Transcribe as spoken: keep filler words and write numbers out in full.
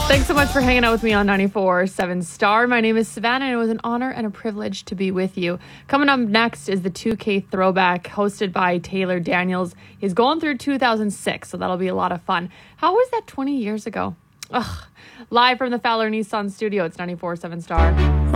Thanks so much for hanging out with me on ninety-four point seven Star. My name is Savannah, and it was an honor and a privilege to be with you. Coming up next is the two K Throwback, hosted by Taylor Daniels. He's going through two thousand six, so that'll be a lot of fun. How was that twenty years ago? Ugh. Live from the Fowler Nissan studio, it's ninety-four point seven Star.